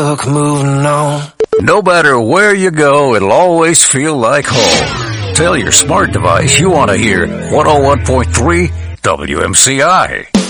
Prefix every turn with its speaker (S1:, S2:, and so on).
S1: Look, moving on.
S2: No matter where you go, it'll always feel like home. Tell your smart device you want to hear 101.3 WMCI.